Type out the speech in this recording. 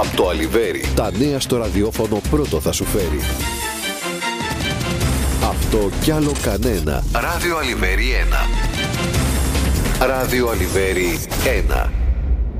Από το Αλιβέρι. Τα νέα στο ραδιόφωνο πρώτο θα σου φέρει. Αυτό κι άλλο κανένα. Ράδιο Αλιβέρι 1. Ράδιο Αλιβέρι 1.